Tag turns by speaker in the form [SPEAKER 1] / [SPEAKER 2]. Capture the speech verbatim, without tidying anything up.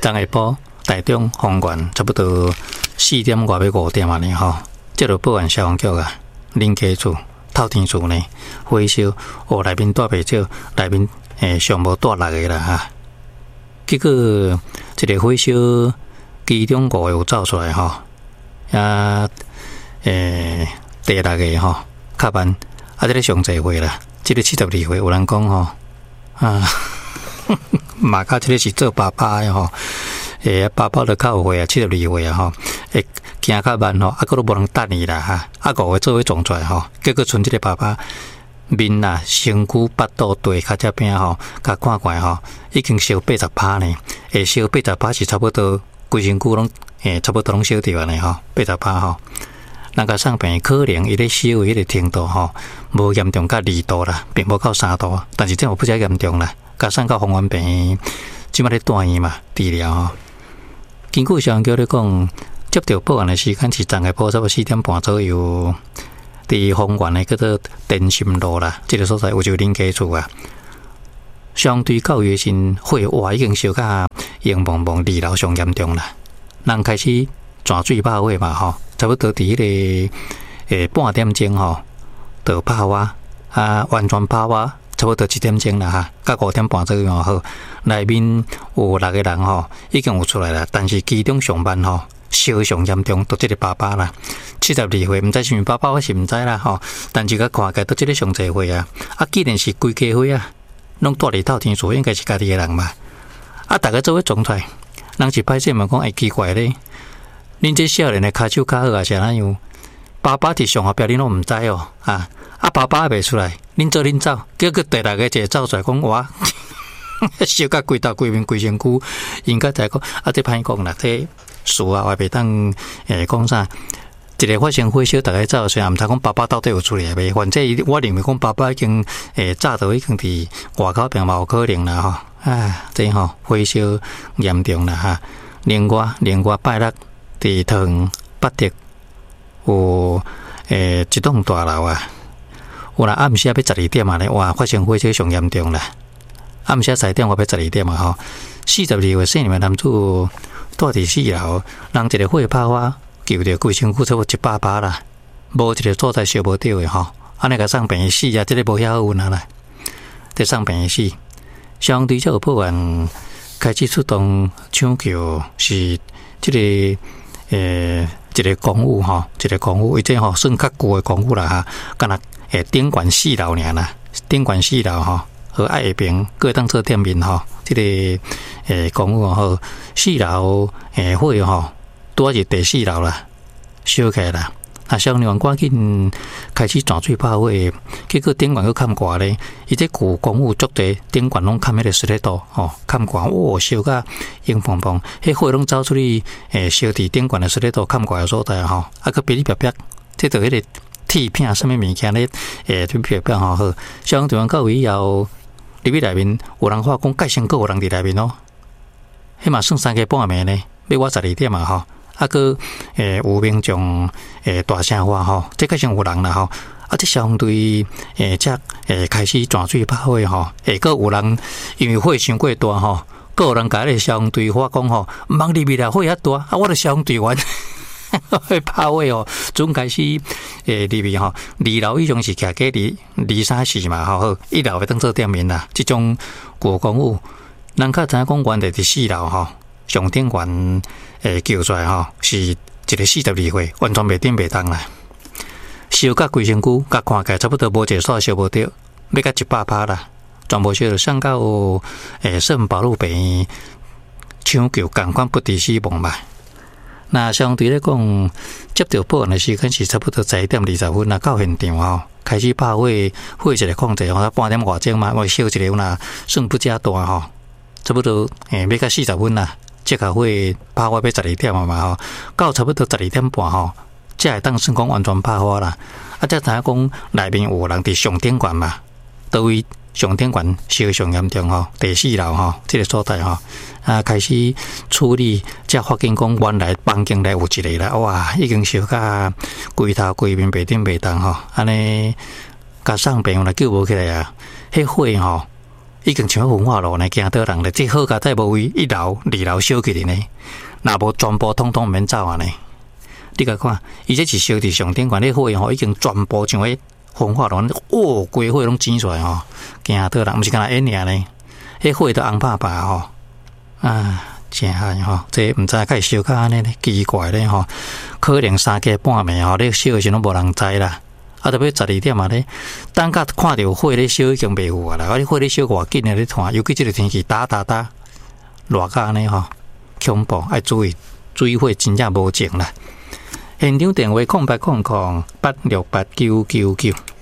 [SPEAKER 1] 昨下晡台中丰原差不多四点外要五点啊呢吼，接到报案消防局啊，林家厝、透天厝呢火烧，哦内面带袂少，内面诶上无带六个啦哈。结果一个火烧，其中五个有走出来吼，啊诶第六个吼较慢，啊这个上侪岁啦，这个七十二岁，有人讲吼啊，嘛甲这个是做爸爸的吼，诶爸爸都较有岁啊，七十二岁啊吼，会行较慢吼，啊佫都无能等伊啦哈，啊五个做伙撞出来吼，结果剩这个爸爸。面啊，身躯、腹肚、腿、骹只边吼，甲看看吼，已经烧八十趴呢。会烧八十趴是差不多，规身躯拢诶，差不多拢烧掉安尼吼，八十趴吼。人甲送病可能伊咧烧的迄个程度吼，无严重，甲二度啦，并无到三度，但是这有不遮严重啦。甲送到丰原病院，即摆咧住院嘛，治疗吼。根据消防局咧讲，接到报案的时间是昨下晡差不多四点半左右。伫丰原的叫做电心路啦，这个所在有一个林家厝啊，相对到月新火哇已经烧甲烟蒙蒙，二楼上严重啦。人开始转水拍火嘛吼，差不多伫迄个诶半点钟吼，就拍火啊，完全拍火，差不多一点钟啦哈，到五点半左右好，内面有六个人吼，已经有出来啦，但是其中上班吼。烧上严重，都这个爸爸啦，七十二岁，唔知是毋爸爸，我是唔知啦吼。但是甲看起都这个上侪岁啊，啊，既然是规家伙啊，拢住伫透天厝，应该是家己的人嘛。啊，大家做伙撞出来，人是歹势嘛讲会奇怪咧。恁这少年的骹手骹好啊，是哪样？爸爸伫上下边，恁拢唔知哦啊。啊，爸爸也袂出来，恁做恁走，结果第六个一个走出来讲我。烧甲规头规面规身躯，应该在讲啊，这歹讲啦，这事啊，我袂当诶讲啥。一个发生火烧，大家走，虽然毋知讲爸爸到底有出来未？反正我认为讲爸爸已经诶早到已经伫外口边嘛有可能啦吼。啊，这吼火烧严重啦哈。另外，另外拜六伫桃园八德有诶一栋大楼啊，有啦暗时要十二点嘛咧，哇，发生火烧上严重啦。暗时十点，我要十二点嘛吼。四十二岁生年男子住伫四楼，人一个火拍花，救着规身躯差不多一百趴啦，无一个所在烧无着的吼。安尼甲送病院死啊，这个无遐好运啊啦，得送病院死。相对这个报案开始出动抢救，是这个诶一个公寓吼，一个公寓，伊这吼算较旧的公寓啦哈，敢若诶顶悬四楼尔啦，顶悬四楼吼。和爱下边各当做店面吼，这个诶公寓吼，四楼诶火吼，拄是第四楼啦，烧起来啦。啊，消防员赶紧开始转水拍火，结果顶悬去看挂咧，伊这旧公寓足侪顶悬拢看迄个湿热度吼，看挂哇烧甲烟蓬蓬，迄火拢走出去诶，烧伫顶悬的湿热度看挂的所在吼，啊个噼里啪啪，这就迄个铁片什么物件咧，诶，噼里啪啪吼好，消防队员到位以后。入去内面有人话讲，介先个有人伫内面哦，迄嘛算三更半暝呢，要我十二点嘛吼，啊个诶有民众诶大声话吼，这介先有人啦吼，啊这消防队诶则诶开始转水拍火吼，诶个有人因为火伤过大吼，个有人甲迄个消防队话讲吼，毋通入去啦，火遐大，啊我著消防队员。会拍火哦，总开始诶入面吼，二楼以上是徛价伫二三四嘛吼，好一楼会当做店面啦。即种旧公寓，人较知影讲原地伫四楼吼，上顶悬诶叫出来吼，是一个四十二岁，完全袂顶袂当啦。烧甲规身躯，甲看起来差不多无一个煞烧无着，要甲一百趴啦，全部烧送到诶圣保禄病院抢救，共款不治死亡嘛。那相对来讲，接到报案的时间是差不多十一点二十分啦，到现场吼，开始拍火，火一个控制吼，半点外钟嘛，我烧一个啦，算不加大吼，差不多诶，要到四十分啦，这个火拍火要十二点嘛嘛吼，到差不多十二点半吼，才会当算讲完全拍火啦，啊，才知影讲内面有人伫上顶悬嘛，倒位上顶悬烧上严重吼，第四楼吼，这个所在吼。啊，开始处理，才发现讲原来房间内有一个啦，哇，已经烧甲规头规面袂顶袂当吼，安尼甲送病来救无起来啊！迄火吼已经像焚化炉呢，惊倒人咧。这好佳在无位一楼、二楼烧起嚟呢，若无全部通通免走啊呢。你甲看，伊这是烧伫上顶悬，迄火吼已经全部像迄焚化炉，哦，规火拢煎出来吼，惊倒人，毋是干那烟尔呢，迄火都红白白吼，啊，真害吼，这毋知该烧甲安尼咧，奇怪咧吼，可能三更半暝吼，咧烧诶时拢无人知啦。啊，特别十二点嘛咧，等甲看到火咧烧已经袂有啊啦，啊，你火咧烧偌紧诶咧看，尤其即个天气打打打，热甲安尼吼，恐怖，爱注意，注意火真正无静啦。现场电话空八空空八六八九九九。